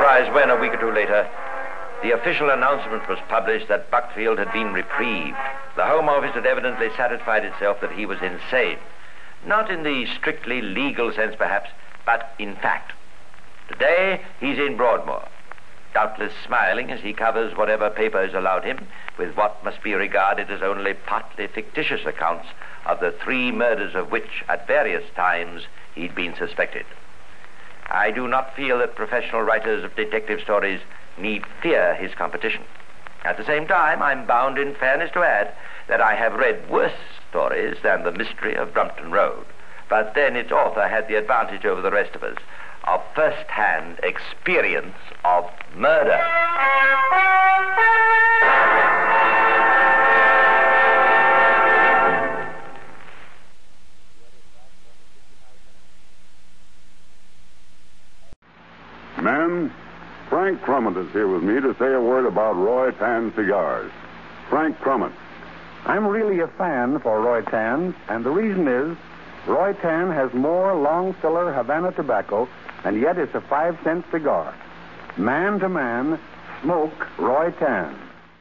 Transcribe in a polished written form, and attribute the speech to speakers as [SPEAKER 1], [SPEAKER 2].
[SPEAKER 1] surprised when, a week or two later, the official announcement was published that Buckfield had been reprieved. The Home Office had evidently satisfied itself that he was insane. Not in the strictly legal sense, perhaps, but in fact. Today, he's in Broadmoor, doubtless smiling as he covers whatever papers allowed him with what must be regarded as only partly fictitious accounts of the 3 murders of which, at various times, he'd been suspected. I do not feel that professional writers of detective stories need fear his competition. At the same time, I'm bound in fairness to add that I have read worse stories than The Mystery of Brompton Road. But then its author had the advantage over the rest of us of first-hand experience of murder.
[SPEAKER 2] Men, Frank Crummett is here with me to say a word about Roy Tan cigars. Frank Crummett.
[SPEAKER 3] I'm really a fan for Roy Tan, and the reason is Roy Tan has more long-filler Havana tobacco, and yet it's a 5-cent cigar. Man to man, smoke Roy Tan.